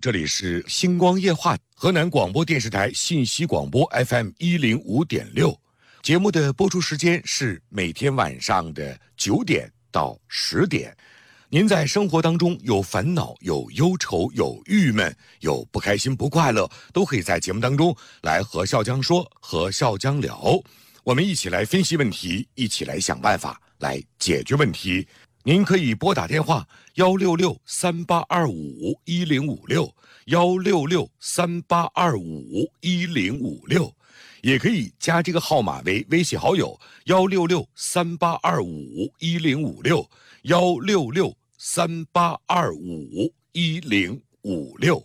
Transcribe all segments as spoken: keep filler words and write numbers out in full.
这里是星光夜话，河南广播电视台信息广播 F M 一零五点六，节目的播出时间是每天晚上的九点到十点。您在生活当中有烦恼、有忧愁、有郁闷、有不开心、不快乐，都可以在节目当中来和笑江说，和笑江聊。我们一起来分析问题，一起来想办法，来解决问题。您可以拨打电话幺六六三八二五一零五六幺六六三八二五一零五六，也可以加这个号码为微信好友幺六六三八二五一零五六幺六六三八二五一零五六。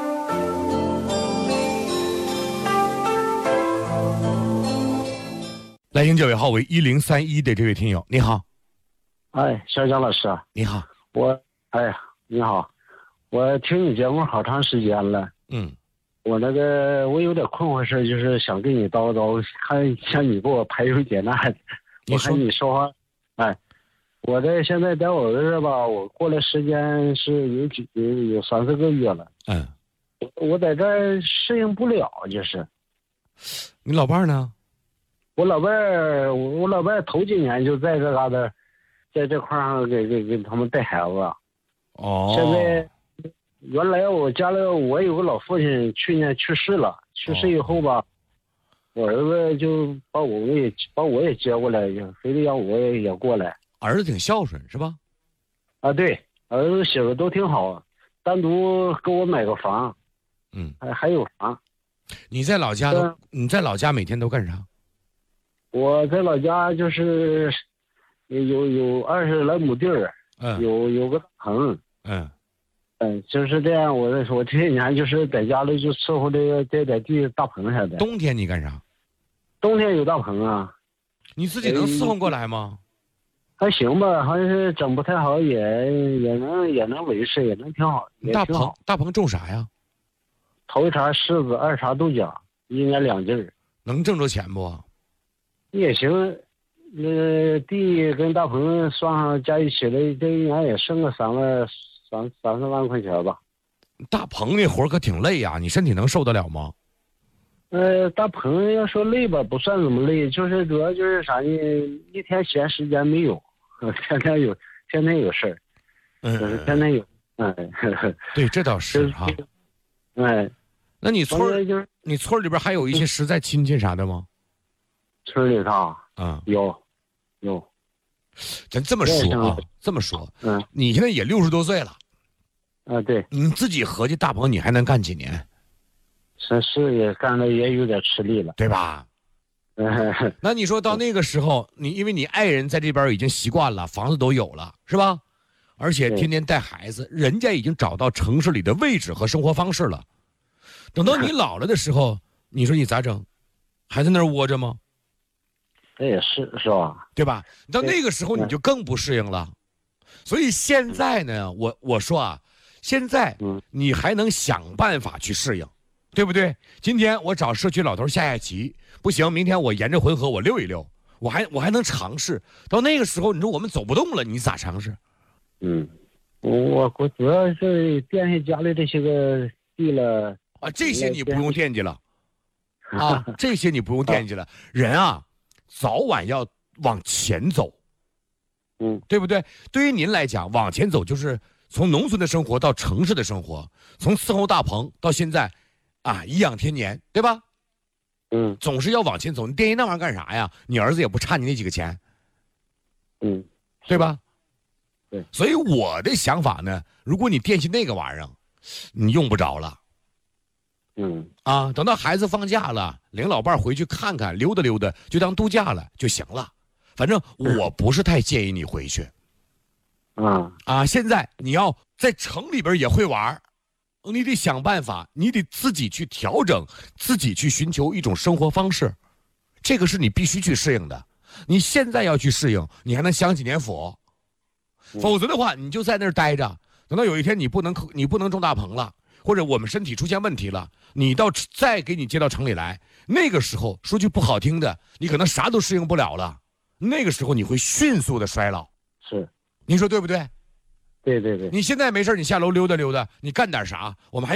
来迎这尾号为一零三一的这位听友，你好。 哎，小江老师， 你好。 我，哎，你好，我听你节目好长时间了。 嗯， 我那个我有点困惑事，就是想跟你叨叨，看像你给我排忧解难。我看你说话，哎，我这现在在我儿子吧，我过了时间是有几有有三四个月了。 嗯， 我在这儿适应不了，就是。 你老伴儿呢？ 我老伴儿，我我老伴儿头几年就在这嘎达。在这块上给给给他们带孩子。 哦。 现在原来我家里我有个老父亲去年去世了，去世以后吧，哦、我儿子就把我也把我也接过来，非得让我也也过来。 儿子挺孝顺是吧？ 啊，对，儿子媳妇都挺好，单独给我买个房。 嗯， 还还有房。 你在老家都你在老家每天都干啥？ 我在老家就是。有有二十来亩地儿， 嗯， 有有个棚， 嗯， 嗯，就是这样。我我这些年就是在家里就伺候这个这点地大棚啥的。 冬天你干啥？ 冬天有大棚啊。 你自己能伺候过来吗？ 还行吧，还是整不太好，也也能也能维持，也能挺好。 大棚大棚种啥呀？ 头一茬柿子，二茬豆角，一年两季儿。 能挣着钱不？ 也行。呃，地跟大棚算上加一起来，这一年也剩个三万三三四万块钱吧。 大棚那活可挺累呀，你身体能受得了吗？ 呃，大棚要说累吧，不算怎么累，就是主要就是啥呢？一天闲时间没有，天天有，天天有事儿， 嗯， 就是天天有，嗯， 对，这倒是哈。 哎， 那你村就是你村里边还有一些实在亲戚啥的吗？ 村里头啊， 有，有。 咱这么说啊，这么说， 嗯， 你现在也六十多岁了， 啊，对， 你自己合计大棚你还能干几年？ 是是也干的也有点吃力了， 对吧？ 嗯， 那你说到那个时候，你因为你爱人在这边已经习惯了，房子都有了，是吧？而且天天带孩子，人家已经找到城市里的位置和生活方式了。等到你老了的时候，你说你咋整？还在那儿窝着吗？ 这也是是吧？ 对吧？到那个时候你就更不适应了。所以现在呢，我我说啊，现在你还能想办法去适应，对不对？今天我找社区老头下下棋，不行，明天我沿着浑河我溜一溜，我还我还能尝试。到那个时候，你说我们走不动了，你咋尝试？ 嗯，我我主要是惦记家里这些个地了啊，这些你不用惦记了，啊，这些你不用惦记了。人啊，早晚要往前走， 嗯， 对不对？对于您来讲，往前走就是从农村的生活到城市的生活，从伺候大棚到现在，啊，颐养天年，对吧？ 嗯， 总是要往前走。你惦记那玩意儿干啥呀？你儿子也不差你那几个钱， 嗯， 对吧？ 对。 所以我的想法呢，如果你惦记那个玩意儿，你用不着了。 嗯， 啊，等到孩子放假了，领老伴儿回去看看，溜达溜达，就当度假了就行了。反正我不是太建议你回去。 啊啊，现在你要在城里边也会玩，你得想办法，你得自己去调整，自己去寻求一种生活方式，这个是你必须去适应的。你现在要去适应，你还能享几年福，否则的话，你就在那儿待着。等到有一天你不能你不能种大棚了，或者我们身体出现问题了，你到再给你接到城里来，那个时候说句不好听的，你可能啥都适应不了了。那个时候你会迅速的衰老。 是， 您说对不对？ 对对对。 你现在没事你下楼溜达溜达，你干点啥？我们还